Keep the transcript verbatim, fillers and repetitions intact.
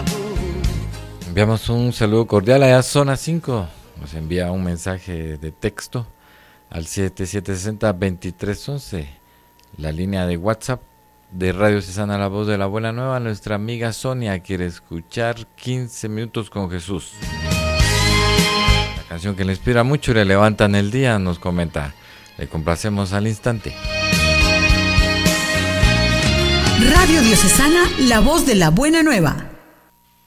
Enviamos un saludo cordial allá a Zona cinco. Nos envía un mensaje de texto al siete siete seis cero, dos tres uno uno. La línea de WhatsApp de Radio Cesana, la voz de la buena nueva. Nuestra amiga Sonia quiere escuchar quince minutos con Jesús. La canción que le inspira mucho y le levanta en el día, nos comenta. Le complacemos al instante. Radio Diocesana, la voz de la buena nueva.